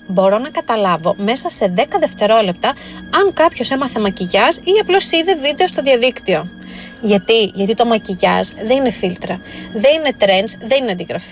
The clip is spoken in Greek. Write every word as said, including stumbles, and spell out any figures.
μπορώ να καταλάβω μέσα σε δέκα δευτερόλεπτα αν κάποιος έμαθε μακιγιάζ ή απλώς είδε βίντεο στο διαδίκτυο. Γιατί, Γιατί το μακιγιάζ δεν είναι φίλτρα, δεν είναι trends, δεν είναι αντιγραφή.